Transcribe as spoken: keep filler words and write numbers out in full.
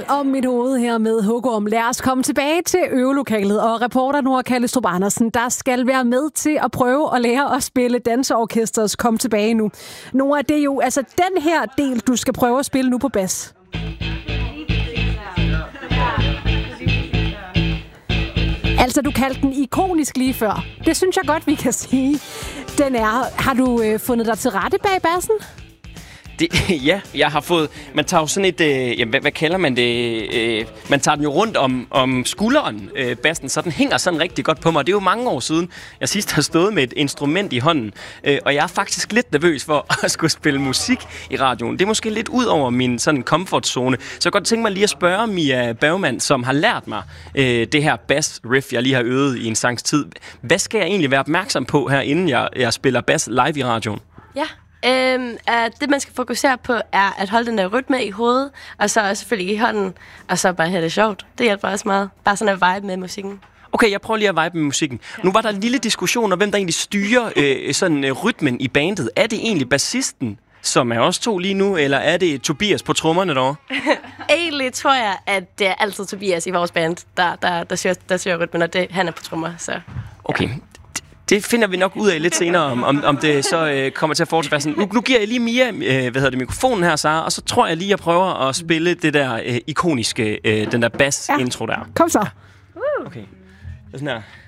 om mit hoved her med Hugorm. Lad os komme tilbage til øvelokalet, og reporter Nora Kallestrup Andersen, der skal være med til at prøve at lære at spille danseorkestrets Kom tilbage nu. Nora, det er jo altså den her del, du skal prøve at spille nu på bas. Altså, du kaldte den ikonisk lige før. Det synes jeg godt, vi kan sige. Den er. Har du øh, fundet dig til rette bag bassen? Det, ja, jeg har fået... Man tager jo sådan et... Øh, jamen, hvad, hvad kalder man det? Øh, man tager den jo rundt om, om skulderen, øh, bassen, så den hænger sådan rigtig godt på mig. Det er jo mange år siden, jeg sidst har stået med et instrument i hånden. Øh, og jeg er faktisk lidt nervøs for at skulle spille musik i radioen. Det er måske lidt ud over min sådan comfort-zone. Så jeg godt tænke mig lige at spørge Mia Bergman, som har lært mig øh, det her bass-riff, jeg lige har øvet i en sangs tid. Hvad skal jeg egentlig være opmærksom på her, inden jeg, jeg spiller bass live i radioen? Ja. Øhm, at det, man skal fokusere på, er at holde den der rytme i hovedet, og så selvfølgelig i hånden, og så bare have det sjovt. Det hjælper også meget. Bare sådan at vibe med musikken. Okay, jeg prøver lige at vibe med musikken. Ja. Nu var der en lille diskussion om, hvem der egentlig styrer øh, sådan øh, rytmen i bandet. Er det egentlig bassisten, som er os to lige nu, eller er det Tobias på trommerne derovre? Egentlig tror jeg, at det er altid Tobias i vores band, der, der, der, syr, der syr rytmen, og det, han er på trommer. Så, ja. Okay. Det finder vi nok ud af lidt senere, om, om, om det så øh, kommer til at fortsætte sådan. Nu, nu giver jeg lige Mia øh, hvad hedder det, mikrofonen her, Sara, og så tror jeg lige, jeg prøver at spille det der øh, ikoniske, øh, den der bass-intro der. Kom så. Okay. Sådan her.